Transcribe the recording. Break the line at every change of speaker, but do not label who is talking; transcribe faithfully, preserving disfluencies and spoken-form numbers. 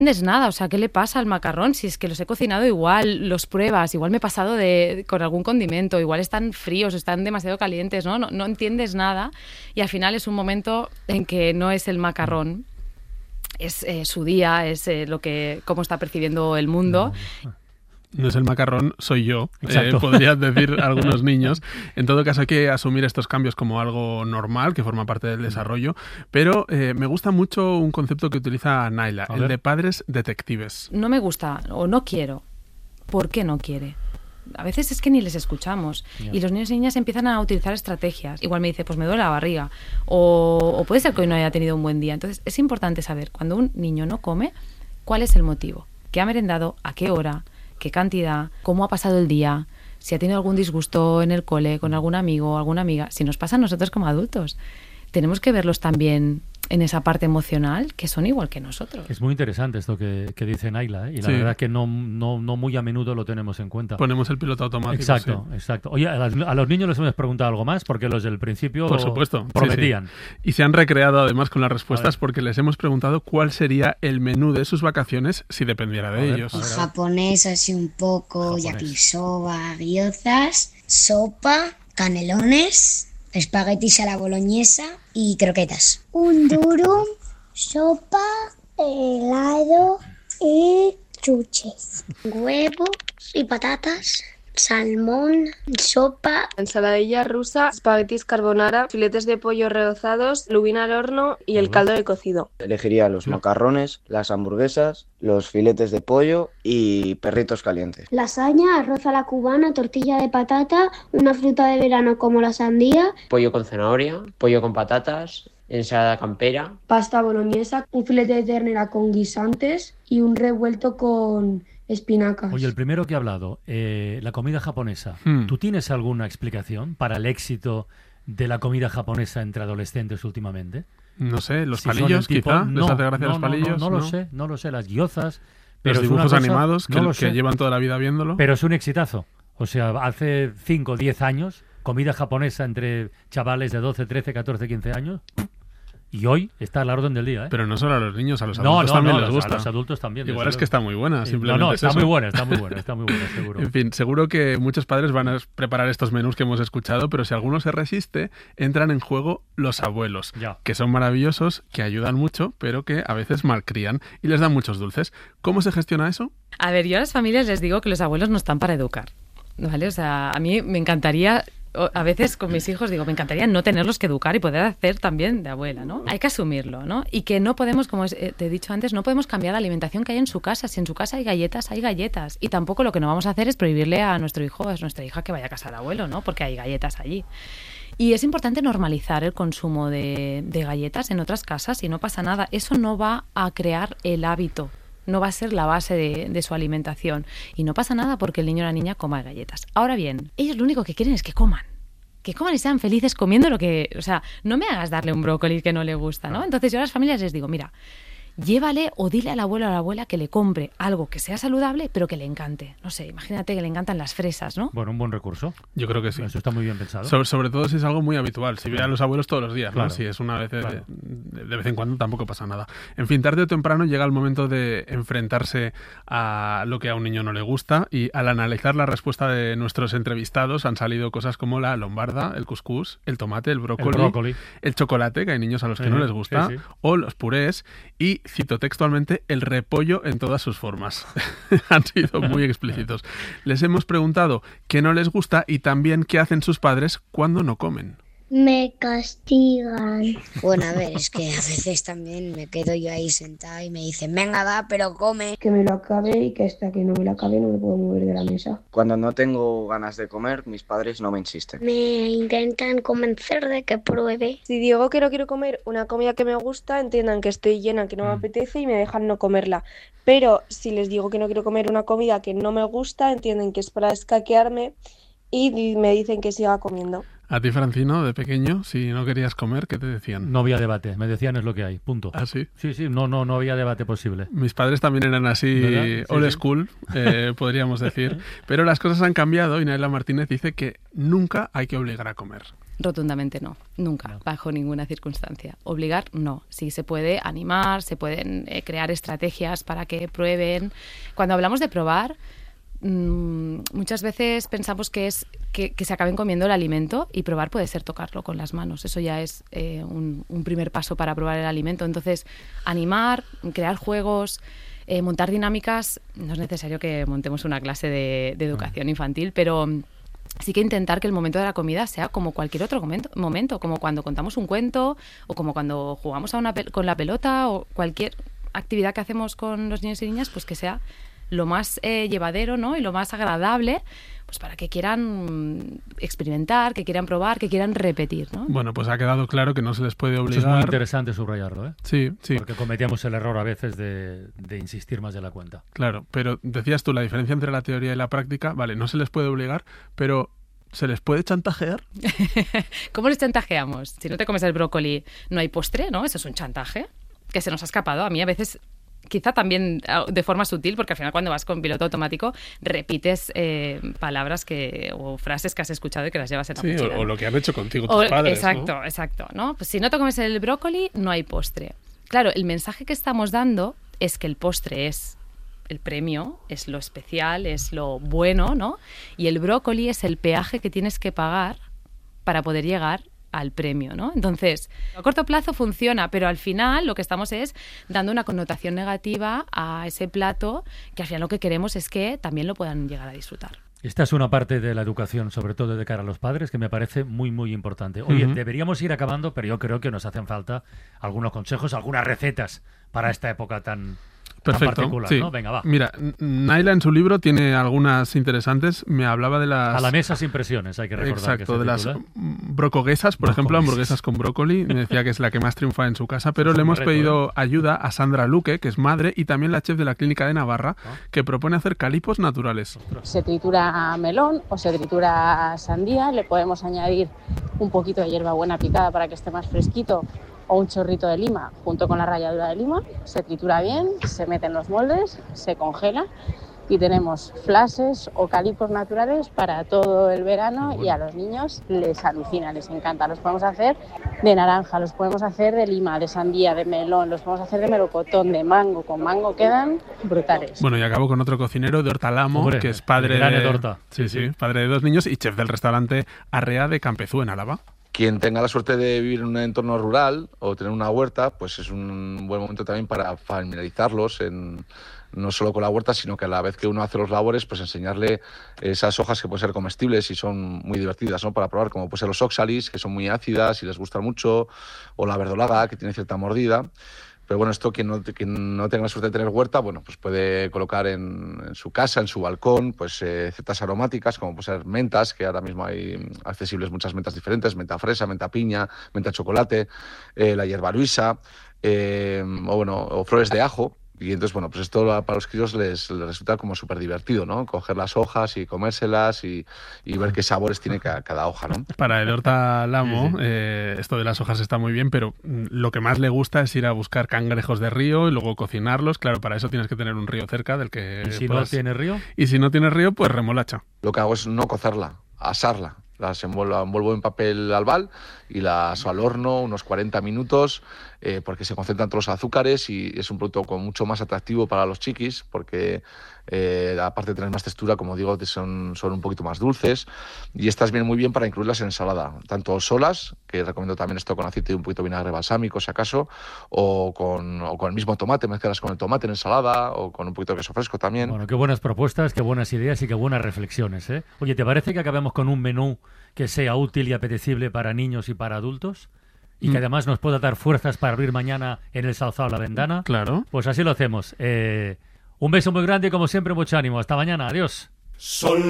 entiendes nada, o sea, ¿qué le pasa al macarrón? Si es que los he cocinado igual, los pruebas, igual me he pasado de, con algún condimento, igual están fríos, están demasiado calientes, ¿no? No, no entiendes nada y al final es un momento en que no es el macarrón, es eh, su día, es eh, lo que cómo está percibiendo el mundo.
No. No es el macarrón, soy yo, eh, podrían decir algunos niños. En todo caso hay que asumir estos cambios como algo normal, que forma parte del desarrollo, pero eh, me gusta mucho un concepto que utiliza Naila, el de padres detectives.
No me gusta o no quiero. ¿Por qué no quiere? A veces es que ni les escuchamos yeah. y los niños y niñas empiezan a utilizar estrategias. Igual me dice, pues me duele la barriga o, o puede ser que hoy no haya tenido un buen día. Entonces es importante saber, cuando un niño no come, cuál es el motivo, qué ha merendado, a qué hora, qué cantidad, cómo ha pasado el día, si ha tenido algún disgusto en el cole, con algún amigo o alguna amiga. Si nos pasa a nosotros como adultos, tenemos que verlos también en esa parte emocional, que son igual que nosotros.
Es muy interesante esto que, que dice Naila, ¿eh? Y la
sí.
verdad que no, no, no muy a menudo lo tenemos en cuenta.
Ponemos el piloto automático.
Exacto,
sí.
exacto. Oye, a, las, a los niños les hemos preguntado algo más, porque los del principio
Por supuesto,
prometían.
Sí, sí. Y se han recreado además con las respuestas porque les hemos preguntado cuál sería el menú de sus vacaciones si dependiera de ver, ellos.
A ver, a ver. Japonés así un poco, Japonés. Yakisoba, gyozas, sopa, canelones, espaguetis a la boloñesa y croquetas.
Un durum, sopa, helado y chuches.
Huevo y patatas, salmón, sopa,
ensaladilla rusa, espaguetis carbonara, filetes de pollo rehozados, lubina al horno y el caldo de cocido.
Elegiría los macarrones, las hamburguesas, los filetes de pollo y perritos calientes.
Lasaña, arroz a la cubana, tortilla de patata, una fruta de verano como la sandía.
Pollo con zanahoria, pollo con patatas, ensalada campera.
Pasta boloñesa, un filete de ternera con guisantes y un revuelto con espinacas.
Oye, el primero que ha hablado, eh, la comida japonesa. Hmm. ¿Tú tienes alguna explicación para el éxito de la comida japonesa entre adolescentes últimamente?
No sé, los
si
palillos
tipo,
quizá,
no,
les hace gracia
no,
los palillos.
No, no, no,
no
lo sé, no lo sé, las gyozas. Pero
los dibujos
cosa,
animados que,
no
que llevan toda la vida viéndolo.
Pero es un exitazo. O sea, hace cinco o diez años, comida japonesa entre chavales de doce, trece, catorce, quince años. Y hoy está a la orden del día, ¿eh?
Pero no solo a los niños, a los adultos
no, no,
también
no,
les gusta.
A los adultos también.
Igual es que está muy buena, simplemente.
No, no,
es
está
eso.
muy buena, está muy buena, está muy buena, seguro.
En fin, seguro que muchos padres van a preparar estos menús que hemos escuchado, pero si alguno se resiste, entran en juego los abuelos,
ya.
que son maravillosos, que ayudan mucho, pero que a veces malcrían y les dan muchos dulces. ¿Cómo se gestiona eso?
A ver, yo a las familias les digo que los abuelos no están para educar, ¿vale? O sea, a mí me encantaría... A veces con mis hijos digo, me encantaría no tenerlos que educar y poder hacer también de abuela, ¿no? Hay que asumirlo, ¿no? Y que no podemos, como te he dicho antes, no podemos cambiar la alimentación que hay en su casa. Si en su casa hay galletas, hay galletas. Y tampoco lo que no vamos a hacer es prohibirle a nuestro hijo o a nuestra hija que vaya a casa del abuelo, ¿no? Porque hay galletas allí. Y es importante normalizar el consumo de, de galletas en otras casas y no pasa nada. Eso no va a crear el hábito. No va a ser la base de, de su alimentación. Y no pasa nada porque el niño o la niña coma galletas. Ahora bien, ellos lo único que quieren es que coman. Que coman y sean felices comiendo lo que... O sea, no me hagas darle un brócoli que no le gusta, ¿no? Entonces yo a las familias les digo, mira, llévale o dile al abuelo o a la abuela que le compre algo que sea saludable, pero que le encante. No sé, imagínate que le encantan las fresas, ¿no?
Bueno, un buen recurso.
Yo creo que sí.
Eso está muy bien pensado.
Sobre, sobre todo si es algo muy habitual. Si ve a los abuelos todos los días,
claro.
¿no? Si es una vez de,
claro.
de, de vez en cuando tampoco pasa nada. En fin, tarde o temprano llega el momento de enfrentarse a lo que a un niño no le gusta y al analizar la respuesta de nuestros entrevistados han salido cosas como la lombarda, el cuscús, el tomate, el brócoli,
el, brócoli.
el chocolate, que hay niños a los que
sí,
no les gusta,
sí, sí.
o los purés y, cito textualmente, el repollo en todas sus formas. Han sido muy explícitos. Les hemos preguntado qué no les gusta y también qué hacen sus padres cuando no comen.
Me castigan.
Bueno, a ver, es que a veces también me quedo yo ahí sentada y me dicen, venga, va, pero come.
Que me lo acabe y que hasta que no me lo acabe no me puedo mover de la mesa.
Cuando no tengo ganas de comer, mis padres no me insisten.
Me intentan convencer de que pruebe.
Si digo que no quiero comer una comida que me gusta, entiendan que estoy llena, que no me apetece y me dejan no comerla. Pero si les digo que no quiero comer una comida que no me gusta, entienden que es para escaquearme y me dicen que siga comiendo.
A ti, Francino, de pequeño, si no querías comer, ¿qué te decían?
No había debate, me decían es lo que hay, punto.
¿Ah, sí?
Sí, sí, no, no, no había debate posible.
Mis padres también eran así, sí, old sí. school, eh, podríamos decir. Pero las cosas han cambiado y Naila Martínez dice que nunca hay que obligar a comer.
Rotundamente no, nunca, no. Bajo ninguna circunstancia. Obligar, no. Sí se puede animar, se pueden eh, crear estrategias para que prueben. Cuando hablamos de probar, mmm, muchas veces pensamos que es que, que se acaben comiendo el alimento, y probar puede ser tocarlo con las manos. Eso ya es eh, un, un primer paso para probar el alimento. Entonces, animar, crear juegos, eh, montar dinámicas. No es necesario que montemos una clase de, de educación infantil, pero sí que intentar que el momento de la comida sea como cualquier otro momento, momento como cuando contamos un cuento, o como cuando jugamos a una pel- con la pelota, o cualquier actividad que hacemos con los niños y niñas, pues que sea lo más eh, llevadero, ¿no? Y lo más agradable, pues para que quieran experimentar, que quieran probar, que quieran repetir, ¿no?
Bueno, pues ha quedado claro que no se les puede obligar.
Eso es muy interesante subrayarlo, ¿eh?
Sí, sí.
Porque cometíamos el error a veces de, de insistir más de la cuenta.
Claro, pero decías tú, la diferencia entre la teoría y la práctica, vale, no se les puede obligar, pero ¿se les puede chantajear?
¿Cómo les chantajeamos? Si no te comes el brócoli, no hay postre, ¿no? Eso es un chantaje que se nos ha escapado. A mí a veces, quizá también de forma sutil, porque al final cuando vas con piloto automático repites eh, palabras que o frases que has escuchado y que las llevas en la
sí,
mochila.
O, o lo que han hecho contigo tus o, padres,
exacto,
¿no?
Exacto, ¿no? Pues si no te comes el brócoli, no hay postre. Claro, el mensaje que estamos dando es que el postre es el premio, es lo especial, es lo bueno, ¿no? Y el brócoli es el peaje que tienes que pagar para poder llegar al premio, ¿no? Entonces, a corto plazo funciona, pero al final lo que estamos es dando una connotación negativa a ese plato, que al final lo que queremos es que también lo puedan llegar a disfrutar.
Esta es una parte de la educación, sobre todo de cara a los padres, que me parece muy, muy importante. Oye, uh-huh. deberíamos ir acabando, pero yo creo que nos hacen falta algunos consejos, algunas recetas para esta época tan...
Perfecto,
particular,
sí.
¿no? Venga, va.
Mira, Naila en su libro tiene algunas interesantes. Me hablaba de las...
A la mesa sin presiones, hay que recordar.
Exacto,
que
de las brocoguesas, por ejemplo, hamburguesas con brócoli. Me decía que es la que más triunfa en su casa, pero le hemos reto, pedido ¿eh? ayuda a Sandra Luque, que es madre y también la chef de la Clínica de Navarra, ¿no? que propone hacer calipos naturales.
Se tritura melón o se tritura sandía, le podemos añadir un poquito de hierbabuena picada para que esté más fresquito, o un chorrito de lima junto con la ralladura de lima, se tritura bien, se mete en los moldes, se congela y tenemos flashes o calipos naturales para todo el verano y a los niños les alucina, les encanta. Los podemos hacer de naranja, los podemos hacer de lima, de sandía, de melón, los podemos hacer de melocotón, de mango. Con mango quedan brutales.
Bueno, y acabo con otro cocinero de Hortalamo,
Hombre,
que es padre
de,
de,
Horta.
Sí, sí, sí, padre de dos niños y chef del restaurante Arrea de Campezú, en Álava.
Quien tenga la suerte de vivir en un entorno rural o tener una huerta, pues es un buen momento también para familiarizarlos en, no solo con la huerta, sino que a la vez que uno hace los labores, pues enseñarle esas hojas que pueden ser comestibles y son muy divertidas, ¿no? Para probar, como pueden ser los oxalis, que son muy ácidas y les gustan mucho, o la verdolaga, que tiene cierta mordida. Pero bueno, esto quien no, quien no tenga la suerte de tener huerta, bueno, pues puede colocar en, en su casa, en su balcón, pues eh, ciertas aromáticas, como pueden ser mentas, que ahora mismo hay accesibles muchas mentas diferentes, menta fresa, menta piña, menta chocolate, eh, la hierba luisa, eh, o bueno, o flores de ajo. Y entonces, bueno, pues esto para los críos les, les resulta como súper divertido, ¿no? Coger las hojas y comérselas y, y ver qué sabores tiene cada, cada hoja, ¿no?
Para el Hortalamo, sí, sí. Eh, esto de las hojas está muy bien, pero lo que más le gusta es ir a buscar cangrejos de río y luego cocinarlos. Claro, para eso tienes que tener un río cerca del que...
¿Y si
puedas...
no tiene río?
Y si no tiene río, pues remolacha.
Lo que hago es no cocerla, asarla. Las envuelvo, envuelvo en papel albal y las al horno unos cuarenta minutos eh, porque se concentran todos los azúcares y es un producto con mucho más atractivo para los chiquis porque eh, aparte de tener más textura, como digo, son, son un poquito más dulces y estas vienen muy bien para incluirlas en ensalada, tanto solas, que recomiendo también esto con aceite y un poquito de vinagre balsámico si acaso, o con, o con el mismo tomate, mezclas con el tomate en ensalada o con un poquito de queso fresco también.
Bueno, qué buenas propuestas, qué buenas ideas y qué buenas reflexiones, ¿eh? Oye, ¿te parece que acabemos con un menú que sea útil y apetecible para niños y para adultos? Y que además nos pueda dar fuerzas para abrir mañana en el Salzao la Vendana.
Claro.
Pues así lo hacemos. Eh, un beso muy grande y como siempre mucho ánimo. Hasta mañana. Adiós.
Sol